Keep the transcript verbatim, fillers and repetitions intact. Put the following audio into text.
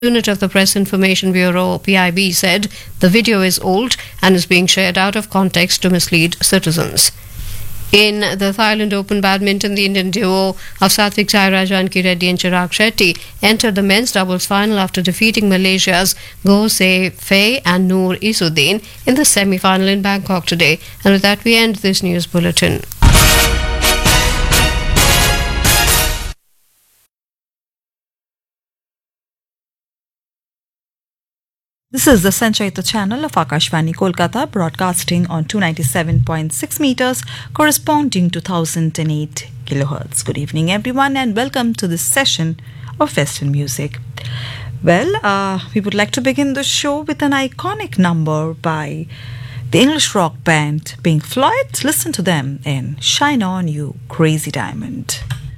Unit of the Press Information Bureau, P I B, said the video is old and is being shared out of context to mislead citizens. In the Thailand Open Badminton, the Indian duo of Satvik Sairaj, Anki Reddy and Chirag Shetty entered the men's doubles final after defeating Malaysia's Goh Se Fei and Noor Isuddin in the semi-final in Bangkok today. And with that, we end this news bulletin. This is the Sanchayita channel of Akashvani Kolkata, broadcasting on two ninety-seven point six meters, corresponding to one thousand eight kilohertz. Good evening, everyone, and welcome to this session of Western music. Well, uh, we would like to begin the show with an iconic number by the English rock band Pink Floyd. Listen to them in Shine On You, Crazy Diamond.